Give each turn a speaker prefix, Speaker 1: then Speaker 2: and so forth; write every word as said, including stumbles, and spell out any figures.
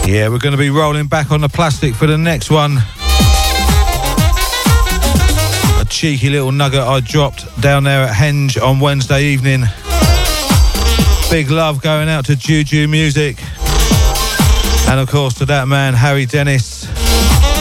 Speaker 1: Yeah, we're going to be rolling back on the plastic for the next one. A cheeky little nugget I dropped down there at Henge on Wednesday evening. Big love going out to Juju Music. And of course to that man, Harry Dennis.